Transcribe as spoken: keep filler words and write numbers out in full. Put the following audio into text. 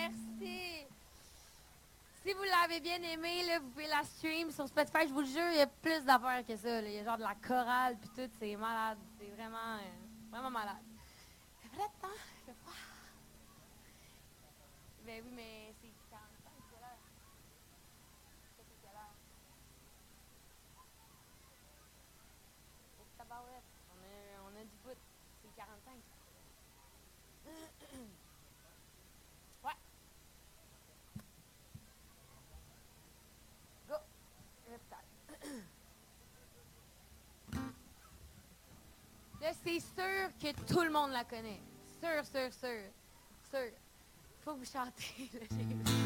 merci. Si vous l'avez bien aimé, là, vous pouvez la stream sur Spotify. Je vous le jure, il y a plus d'affaires que ça. Là. Il y a genre de la chorale puis tout. C'est malade. C'est vraiment, euh, vraiment malade. C'est vrai de temps. Il fait froid. Ben oui, mais c'est quarante-cinq, c'est l'heure. Ça, c'est quelle heure? Oh, tabarouette. On a, on a du bout. C'est quarante-cinq. Ouais. Go. Reptile. Là, c'est sûr que tout le monde la connaît. Sûr, sûr, sûr. Sûr. Faut que vous chantez. Là,